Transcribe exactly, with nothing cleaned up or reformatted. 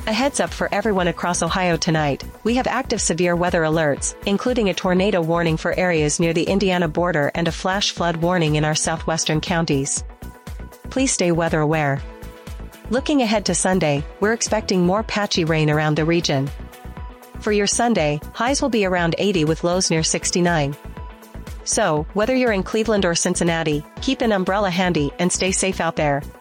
A heads up for everyone across Ohio tonight, we have active severe weather alerts, including a tornado warning for areas near the Indiana border and a flash flood warning in our southwestern counties. Please stay weather aware. Looking ahead to Sunday, we're expecting more patchy rain around the region. For your Sunday, highs will be around eighty with lows near sixty-nine. So, whether you're in Cleveland or Cincinnati, keep an umbrella handy and stay safe out there.